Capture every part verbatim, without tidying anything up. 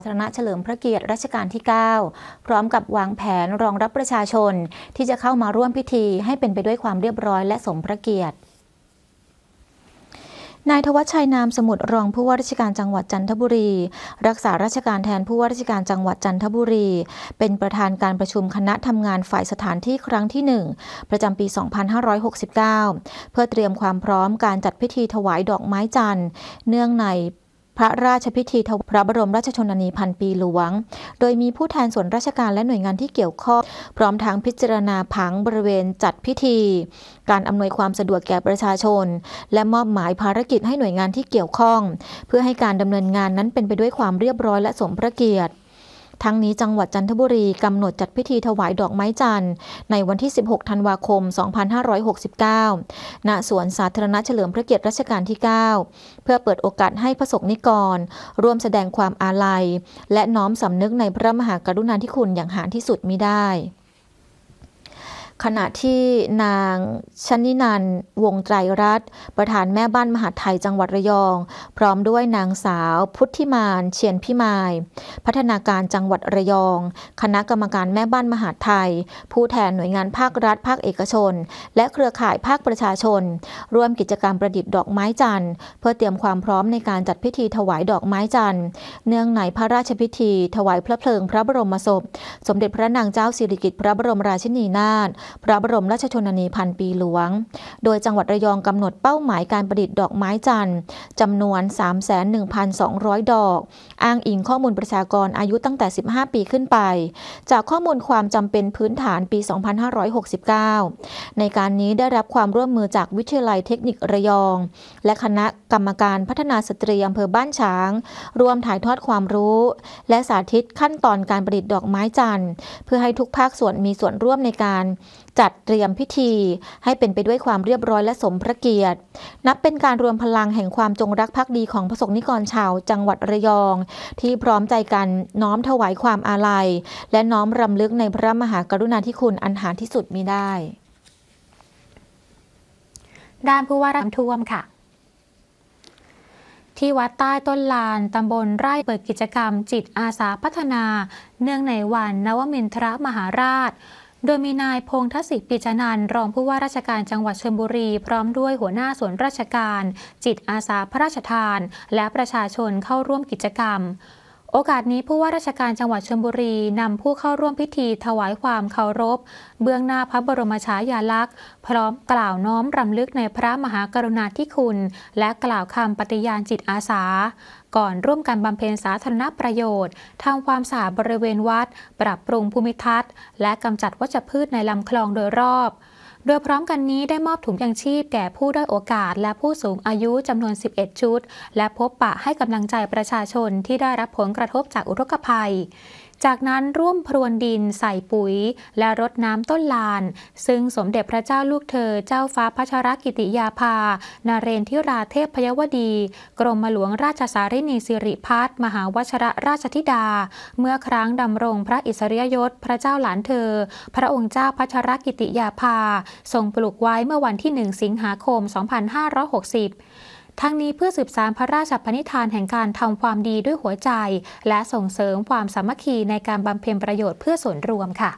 สาธารณะเฉลิมพระเกียรติรัชกาลที่ เก้า พร้อมกับวางแผนรองรับประชาชนที่จะเข้ามาร่วมพิธีให้เป็นไปด้วยความเรียบร้อยและสมพระเกียรตินายธวัชชัยนามสมุทรรองผู้ว่าราชการจังหวัดจันทบุรีรักษาราชการแทนผู้ว่าราชการจังหวัดจันทบุรีเป็นประธานการประชุมคณะทำงานฝ่ายสถานที่ครั้งที่หนึ่งประจำปี สองพันห้าร้อยหกสิบเก้า เพื่อเตรียมความพร้อมการจัดพิธีถวายดอกไม้จันทร์เนื่องในพระราชพิธีถวายพระบรมราชชนนีพันปีหลวงโดยมีผู้แทนส่วนราชการและหน่วยงานที่เกี่ยวข้องพร้อมทั้งพิจารณาผังบริเวณจัดพิธีการอำนวยความสะดวกแก่ประชาชนและมอบหมายภารกิจให้หน่วยงานที่เกี่ยวข้องเพื่อให้การดำเนินงานนั้นเป็นไปด้วยความเรียบร้อยและสมพระเกียรติทั้งนี้จังหวัดจันทบุรีกำหนดจัดพิธีถวายดอกไม้จันทร์ในวันที่ สิบหก ธันวาคม สองพันห้าร้อยหกสิบเก้า ณ สวนสาธารณะเฉลิมพระเกียรติรัชกาลที่ เก้า เพื่อเปิดโอกาสให้ประสบนิกรร่วมแสดงความอาลัยและน้อมสำนึกในพระมหากรุณาธิคุณอย่างหาที่สุดมิได้ขณะที่นางชนินันท์วงไตรรัตน์ประธานแม่บ้านมหาดไทยจังหวัดระยองพร้อมด้วยนางสาวพุทธิมานเชียนพิมายพัฒนาการจังหวัดระยองคณะกรรมการแม่บ้านมหาดไทยผู้แทนหน่วยงานภาครัฐภาคเอกชนและเครือข่ายภาคประชาชนร่วมกิจกรรมประดิษฐ์ดอกไม้จันทร์เพื่อเตรียมความพร้อมในการจัดพิธีถวายดอกไม้จันทร์เนื่องในพระราชพิธีถวายพระเพลิงพระบรมศพสมเด็จพระนางเจ้าสิริกิติ์พระบรมราชินีนาถพระบรมราชชนนีพันปีหลวงโดยจังหวัดระยองกำหนดเป้าหมายการประดิษฐ์ดอกไม้จันทร์จำนวน สามแสนหนึ่งพันสองร้อย ดอกอ้างอิงข้อมูลประชากรอายุตั้งแต่สิบห้าปีขึ้นไปจากข้อมูลความจำเป็นพื้นฐานปี สองพันห้าร้อยหกสิบเก้า ในการนี้ได้รับความร่วมมือจากวิทยาลัยเทคนิคระยองและคณะกรรมการพัฒนาสตรีอำเภอบ้านฉางร่วมถ่ายทอดความรู้และสาธิตขั้นตอนการประดิษฐ์ดอกไม้จันทร์เพื่อให้ทุกภาคส่วนมีส่วนร่วมในการจัดเตรียมพิธีให้เป็นไปด้วยความเรียบร้อยและสมพระเกียรตินับเป็นการรวมพลังแห่งความจงรักภักดีของประสบนิกรชาวจังหวัดระยองที่พร้อมใจกันน้อมถวายความอาลัยและน้อมรำลึกในพระมหากรุณาธิคุณอันหาที่สุดมิได้ด้านผู้ว่าราชการท่วมค่ะที่วัดใต้ต้นลานตำบลไร่เปิดกิจกรรมจิตอาสาพัฒนาเนื่องในวันนวมินทรมหาราชโดยมีนายพงษ์ทศิษย์ปิจนันท์รองผู้ว่าราชการจังหวัดชลบุรีพร้อมด้วยหัวหน้าส่วนราชการจิตอาสาพระราชทานและประชาชนเข้าร่วมกิจกรรมโอกาสนี้ผู้ว่าราชการจังหวัดชลบุรีนำผู้เข้าร่วมพิธีถวายความเคารพเบื้องหน้าพระบรมฉายาลักษณ์พร้อมกล่าวน้อมรำลึกในพระมหากรุณาธิคุณและกล่าวคำปฏิญาณจิตอาสาก่อนร่วมกันบำเพ็ญสาธารณประโยชน์ทำความสะอาดบริเวณวัดปรับปรุงภูมิทัศน์และกำจัดวัชพืชในลำคลองโดยรอบโดยพร้อมกันนี้ได้มอบถุงยางชีพแก่ผู้ด้อยโอกาสและผู้สูงอายุจำนวนสิบเอ็ดชุดและพบปะให้กำลังใจประชาชนที่ได้รับผลกระทบจากอุทกภัยจากนั้นร่วมพรวนดินใส่ปุ๋ยและรดน้ำต้นลานซึ่งสมเด็จพระเจ้าลูกเธอเจ้าฟ้าพัชรกิติยาภานเรนทิราเทพยวดีกรมหลวงราชสารินีสิริพัฒน์มหาวชิรราชธิดาเมื่อครั้งดำรงพระอิสริยยศพระเจ้าหลานเธอพระองค์เจ้าพัชรกิติยาภาทรงปลูกไว้เมื่อวันที่หนึ่งสิงหาคมสองพันห้าร้อยหกสิบทั้งนี้เพื่อสืบสานพระราชปณิธานแห่งการทำความดีด้วยหัวใจและส่งเสริมความสามัคคีในการบำเพ็ญประโยชน์เพื่อส่วนรวมค่ะ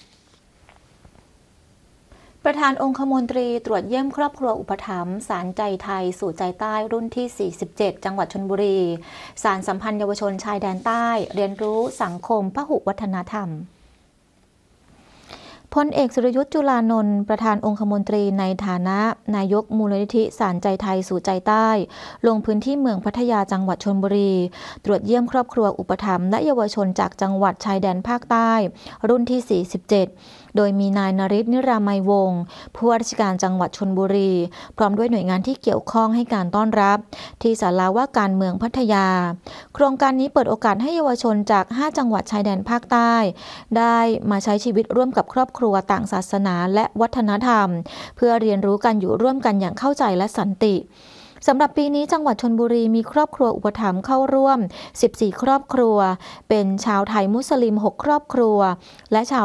ประธานองคมนตรีตรวจเยี่ยมครอบครัวอุปถัมภ์ศาลใจไทยสู่ใจใต้รุ่นที่ สี่สิบเจ็ด จังหวัดชลบุรีศาลสัมพันธ์เยาวชนชายแดนใต้เรียนรู้สังคมพหุวัฒนธรรมพลเอกสุรยุทธ์จุลานนท์ประธานองคมนตรีในฐานะนายกมูลนิธิศาลใจไทยสู่ใจใต้ลงพื้นที่เมืองพัทยาจังหวัดชลบุรีตรวจเยี่ยมครอบครัวอุปถัมภ์และเยาวชนจากจังหวัดชายแดนภาคใต้รุ่นที่ สี่สิบเจ็ดโดยมีนายนฤทธิ์นิรามัยวงศ์ผู้ว่าราชการจังหวัดชลบุรีพร้อมด้วยหน่วยงานที่เกี่ยวข้องให้การต้อนรับที่ศาลาว่าการเมืองพัทยาโครงการนี้เปิดโอกาสให้เยาวชนจากห้าจังหวัดชายแดนภาคใต้ได้มาใช้ชีวิตร่วมกับครอบครัวต่างศาสนาและวัฒนธรรมเพื่อเรียนรู้กันอยู่ร่วมกันอย่างเข้าใจและสันติสำหรับปีนี้จังหวัดชลบุรีมีครอบครัวอุปถัมภ์เข้าร่วมสิบสี่ครอบครัวเป็นชาวไทยมุสลิมหกครอบครัวและชาว